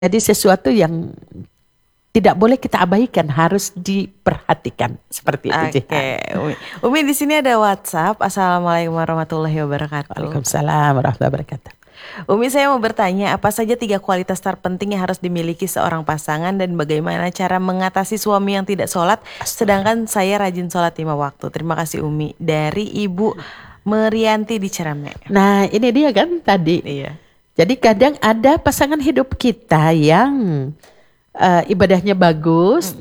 Jadi sesuatu yang tidak boleh kita abaikan, harus diperhatikan seperti itu. Oke, Umi di sini ada WhatsApp. Assalamualaikum warahmatullahi wabarakatuh. Waalaikumsalam warahmatullahi wabarakatuh. Umi, saya mau bertanya, apa saja 3 kualitas terpenting yang harus dimiliki seorang pasangan dan bagaimana cara mengatasi suami yang tidak sholat, sedangkan saya rajin sholat 5 waktu. Terima kasih Umi. Dari Ibu Merianti di Cerame. Nah ini dia kan tadi. Iya. Jadi kadang ada pasangan hidup kita yang ibadahnya bagus,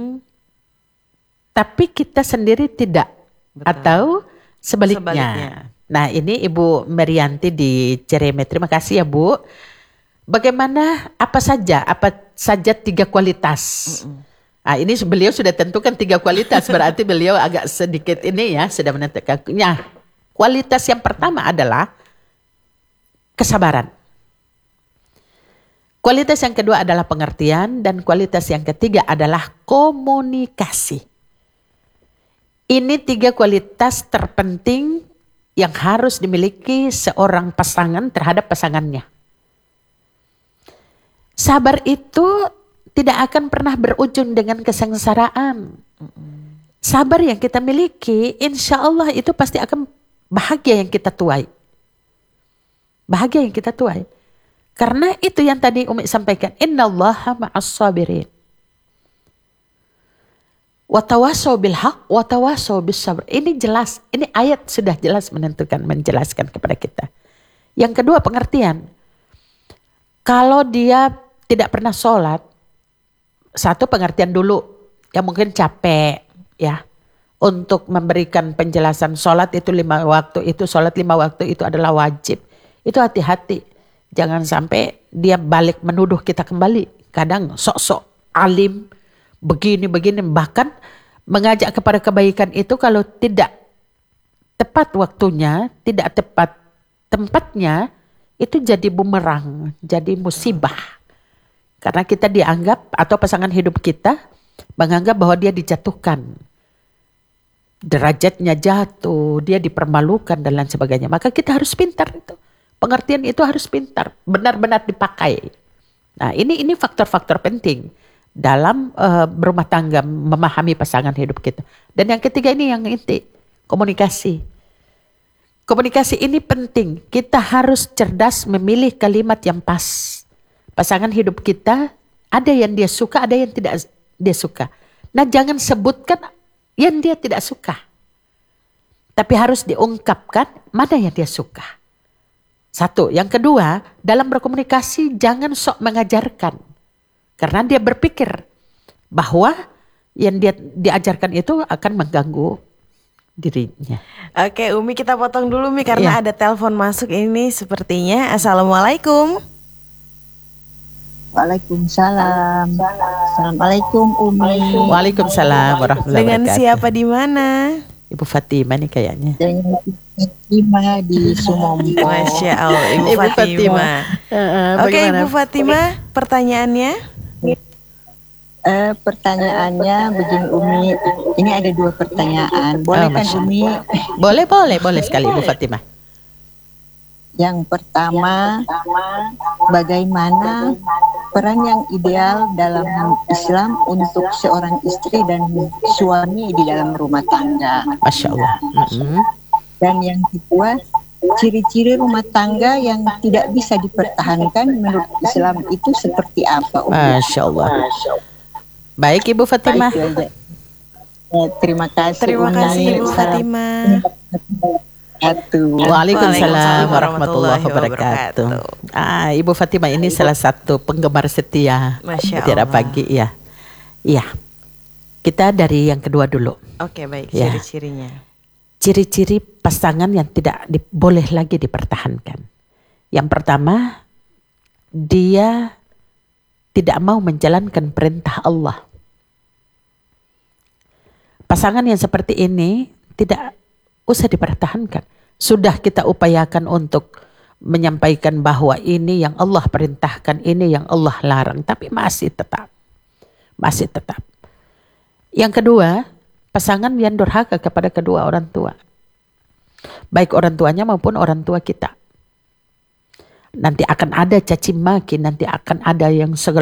tapi kita sendiri tidak. Betul. Atau sebaliknya. Nah ini Ibu Merianti di Cereme, terima kasih ya Bu. Bagaimana apa saja 3 kualitas? Nah, ini beliau sudah tentukan 3 kualitas, berarti beliau agak sedikit ini ya sudah menentukan. Nah, kualitas yang pertama adalah kesabaran. Kualitas yang kedua adalah pengertian, dan kualitas yang ketiga adalah komunikasi. Ini 3 kualitas terpenting yang harus dimiliki seorang pasangan terhadap pasangannya. Sabar itu tidak akan pernah berujung dengan kesengsaraan. Sabar yang kita miliki, insya Allah itu pasti akan bahagia yang kita tuai. Bahagia yang kita tuai. Karena itu yang tadi Umi sampaikan, innallaha ma'as-sabirin. Watawasau bil haq, watawasau bis sabr. Ini jelas, ini ayat sudah jelas menjelaskan kepada kita. Yang kedua pengertian. Kalau dia tidak pernah sholat, satu pengertian dulu, ya mungkin capek ya untuk memberikan penjelasan sholat itu 5 waktu, itu sholat 5 waktu itu adalah wajib. Itu hati-hati, jangan sampai dia balik menuduh kita kembali. Kadang sok-sok alim, begini, bahkan mengajak kepada kebaikan itu kalau tidak tepat waktunya, tidak tepat tempatnya, itu jadi bumerang, jadi musibah. Karena kita dianggap, atau pasangan hidup kita menganggap bahwa dia dijatuhkan, derajatnya jatuh, dia dipermalukan dan lain sebagainya. Maka kita harus pintar itu. Pengertian itu harus pintar, benar-benar dipakai. Nah ini faktor-faktor penting dalam berumah tangga, memahami pasangan hidup kita. Dan yang ketiga ini yang inti, komunikasi. Komunikasi ini penting, kita harus cerdas memilih kalimat yang pas. Pasangan hidup kita ada yang dia suka, ada yang tidak dia suka. Nah jangan sebutkan yang dia tidak suka. Tapi harus diungkapkan mana yang dia suka. Satu, yang kedua, dalam berkomunikasi jangan sok mengajarkan. Karena dia berpikir bahwa yang dia diajarkan itu akan mengganggu dirinya. Oke Umi, kita potong dulu Umi karena ada telepon masuk ini sepertinya. Assalamualaikum. Waalaikumsalam. Assalamualaikum Umi. Waalaikumsalam warahmatullahi wabarakatuh. Dengan siapa di mana? Ibu Fatimah nih kayaknya. Dengan Fatimah di Sumompo. Masya Allah, Ibu Fatimah. Oke Ibu Fatimah, pertanyaannya? Pertanyaannya begini Umi, ini ada 2 pertanyaan. Boleh kan Umi? Boleh sekali Ibu Fatimah. Yang pertama, bagaimana peran yang ideal dalam Islam untuk seorang istri dan suami di dalam rumah tangga? Masya Allah. Dan yang kedua, ciri-ciri rumah tangga yang tidak bisa dipertahankan menurut Islam itu seperti apa? Masya Allah. Baik Ibu Fatimah. Terima kasih. Terima kasih Ibu Fatimah. Waalaikumsalam warahmatullahi wabarakatuh. Ibu Fatimah ini salah satu penggemar setia Mutiara Pagi ya. Iya. Kita dari yang kedua dulu. Oke, baik, ciri-cirinya. Ciri-ciri pasangan yang tidak boleh lagi dipertahankan. Yang pertama, dia tidak mau menjalankan perintah Allah. Pasangan yang seperti ini tidak usah dipertahankan. Sudah kita upayakan untuk menyampaikan bahwa ini yang Allah perintahkan, ini yang Allah larang, tapi masih tetap. Yang kedua, pasangan yang durhaka kepada kedua orang tua. Baik orang tuanya maupun orang tua kita. nanti akan ada caci maki, nanti akan ada yang segala